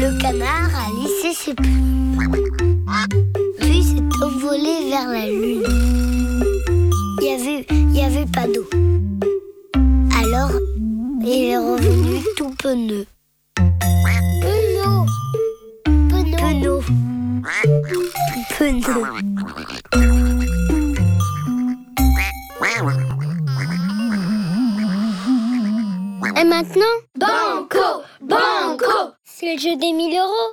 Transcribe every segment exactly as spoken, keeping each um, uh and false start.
Le canard a lissé ses plumes, puis s'est envolé vers la lune. Il y avait, il y avait pas d'eau. Alors, il est revenu tout penaud. Penaud, penaud, penaud, penaud. Et maintenant, Banco, banco. c'est le jeu des mille euros.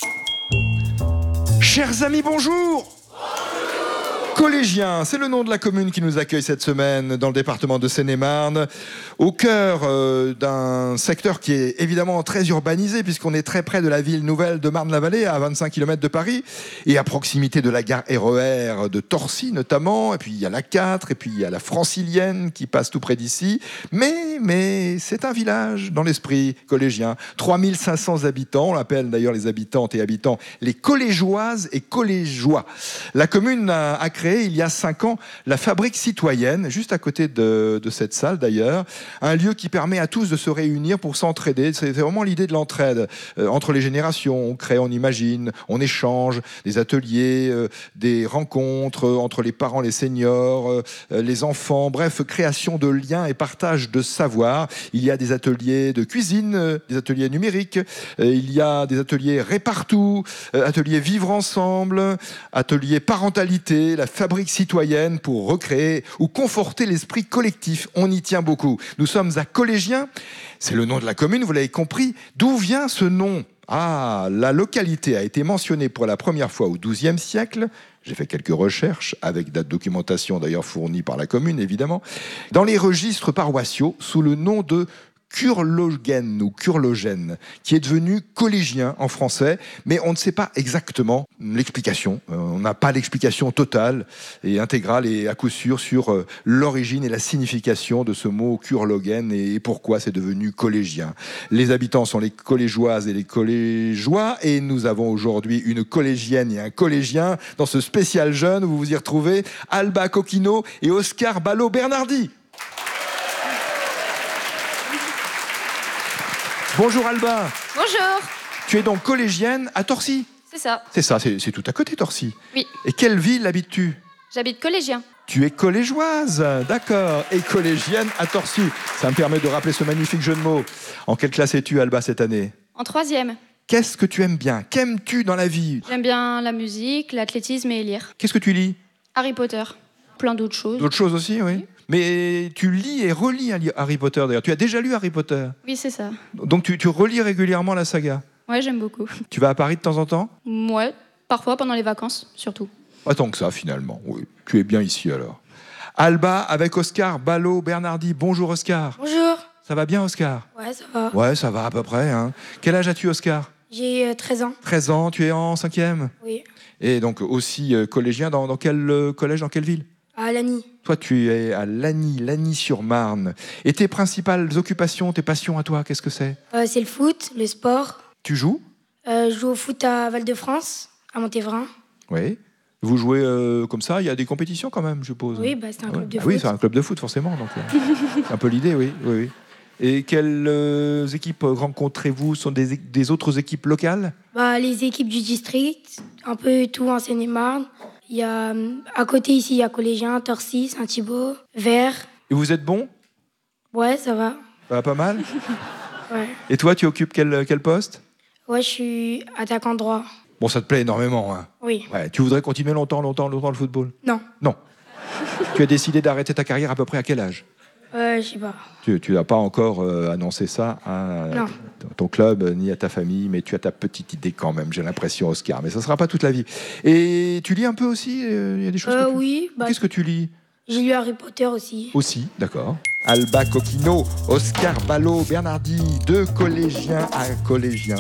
Chers amis, bonjour. Collégiens, c'est le nom de la commune qui nous accueille cette semaine dans le département de Seine-et-Marne, au cœur euh, d'un secteur qui est évidemment très urbanisé puisqu'on est très près de la ville nouvelle de Marne-la-Vallée, à vingt-cinq kilomètres de Paris, et à proximité de la gare R E R de Torcy notamment, et puis il y a la quatre, et puis il y a la Francilienne qui passe tout près d'ici, mais, mais c'est un village dans l'esprit collégien, trois mille cinq cents habitants, on l'appelle d'ailleurs les habitantes et habitants les collégeoises et collégeois. La commune a, a créé il y a cinq ans la fabrique citoyenne, juste à côté de, de cette salle d'ailleurs, un lieu qui permet à tous de se réunir pour s'entraider. C'est vraiment l'idée de l'entraide euh, entre les générations. On crée, on imagine, on échange, des ateliers, euh, des rencontres euh, entre les parents, les seniors, euh, les enfants, bref, création de liens et partage de savoir. Il y a des ateliers de cuisine, euh, des ateliers numériques, euh, il y a des ateliers répartout, euh, ateliers vivre ensemble, ateliers parentalité, la fabrique citoyenne pour recréer ou conforter l'esprit collectif. On y tient beaucoup. Nous sommes à Collégiens, c'est le nom de la commune, vous l'avez compris. D'où vient ce nom ? Ah, la localité a été mentionnée pour la première fois au douzième siècle. J'ai fait quelques recherches, avec de documentation d'ailleurs fournie par la commune, évidemment, dans les registres paroissiaux, sous le nom de Curlogène ou Curlogène, qui est devenu collégien en français, mais on ne sait pas exactement l'explication. Euh, on n'a pas l'explication totale et intégrale et à coup sûr sur euh, l'origine et la signification de ce mot Curlogène et, et pourquoi c'est devenu collégien. Les habitants sont les collégeoises et les collégeois et nous avons aujourd'hui une collégienne et un collégien dans ce spécial jeune où vous vous y retrouvez, Alba Coquino et Oscar Ballot-Bernardi. Bonjour Alba. Bonjour. Tu es donc collégienne à Torcy. C'est ça. C'est ça, c'est, c'est tout à côté Torcy. Oui. Et quelle ville habites-tu ? J'habite collégien. Tu es collégeoise, d'accord, et collégienne à Torcy. Ça me permet de rappeler ce magnifique jeu de mots. En quelle classe es-tu, Alba, cette année ? En troisième. Qu'est-ce que tu aimes bien ? Qu'aimes-tu dans la vie ? J'aime bien la musique, l'athlétisme et lire. Qu'est-ce que tu lis ? Harry Potter. Plein d'autres choses. D'autres choses aussi, oui. Mais tu lis et relis Harry Potter, d'ailleurs. Tu as déjà lu Harry Potter ? Oui, c'est ça. Donc tu, tu relis régulièrement la saga ? Ouais, j'aime beaucoup. Tu vas à Paris de temps en temps ? Ouais, parfois pendant les vacances, surtout. Pas tant que ça, finalement. Oui, tu es bien ici, alors. Alba, avec Oscar Ballot-Bernardi. Bonjour, Oscar. Bonjour. Ça va bien, Oscar ? Ouais, ça va. Ouais, ça va à peu près. Hein. Quel âge as-tu, Oscar ? J'ai euh, treize ans. treize ans, tu es en cinquième ? Oui. Et donc aussi euh, collégien, dans, dans quel euh, collège, dans quelle ville ? À Lagny. Toi, tu es à Lagny, Lagny-sur-Marne. Et tes principales occupations, tes passions à toi, qu'est-ce que c'est ? Euh, c'est le foot, le sport. Tu joues ? Euh, je joue au foot à Val-de-France, à Montévrain. Oui. Vous jouez euh, comme ça ? Il y a des compétitions quand même, je suppose. Oui, bah, c'est un Ah club ouais. de Ah foot. oui, c'est un club de foot, forcément. Donc, euh, c'est un peu l'idée, oui. oui, oui. Et quelles euh, équipes rencontrez-vous ? Sont des, des autres équipes locales ? Bah, les équipes du district, un peu tout en Seine-et-Marne. Il y a, euh, à côté ici, il y a Collégien, Torcy, Saint-Thibault, Vert. Et vous êtes bon ? Ouais, ça va. Ça va pas mal ? Ouais. Et toi, tu occupes quel, quel poste ? Ouais, je suis attaquant droit. Bon, ça te plaît énormément, hein ? Oui. Ouais. Tu voudrais continuer longtemps, longtemps, longtemps le football ? Non. Non. Tu as décidé d'arrêter ta carrière à peu près à quel âge ? Euh, je sais pas. Tu n'as pas encore euh, annoncé ça à Non. ton club euh, ni à ta famille, mais tu as ta petite idée quand même, j'ai l'impression, Oscar. Mais ça ne sera pas toute la vie. Et tu lis un peu aussi ? Il euh, y a des choses Euh, que tu... oui. Bah, Qu'est-ce que tu lis ? j'ai lu Harry Potter aussi. Aussi, d'accord. Alba Coquino, Oscar Ballot-Bernardi, deux collégiens à collégiens.